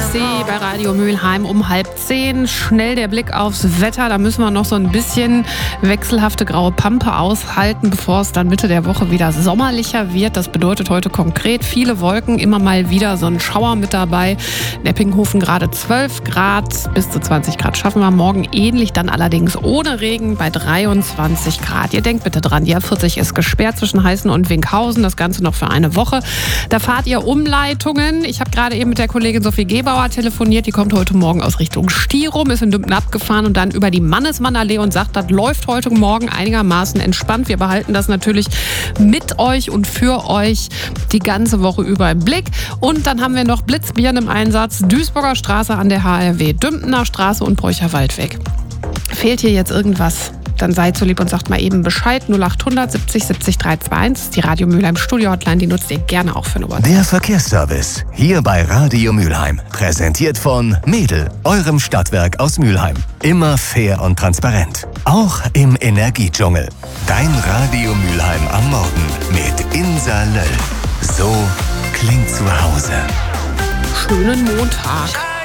See bei Radio Mülheim um 9:30. Schnell der Blick aufs Wetter. Da müssen wir noch so ein bisschen wechselhafte graue Pampe aushalten, bevor es dann Mitte der Woche wieder sommerlicher wird. Das bedeutet heute konkret viele Wolken, immer mal wieder so ein Schauer mit dabei. In Eppinghofen gerade 12 Grad, bis zu 20 Grad schaffen wir morgen ähnlich, dann allerdings ohne Regen bei 23 Grad. Ihr denkt bitte dran, die A40 ist gesperrt zwischen Heißen und Winkhausen. Das Ganze noch für eine Woche. Da fahrt ihr Umleitungen. Ich habe gerade eben mit der Kollegin Sophie Gebauer telefoniert. Die kommt heute Morgen aus Richtung Stirum, ist in Dümpen abgefahren und dann über die Mannesmann-Allee und sagt, das läuft heute Morgen einigermaßen entspannt. Wir behalten das natürlich mit euch und für euch die ganze Woche über im Blick. Und dann haben wir noch Blitzbirnen im Einsatz. Duisburger Straße an der HRW, Dümpener Straße und Bräucher Waldweg. Fehlt hier jetzt irgendwas? Dann seid so lieb und sagt mal eben Bescheid. 0800 70 70 321. Die Radio Mülheim Studio-Hotline, die nutzt ihr gerne auch für eine WhatsApp. Der Verkehrsservice, hier bei Radio Mülheim. Präsentiert von Mädel, eurem Stadtwerk aus Mülheim. Immer fair und transparent. Auch im Energiedschungel. Dein Radio Mülheim am Morgen mit Insa Löll. So klingt zu Hause. Schönen Montag.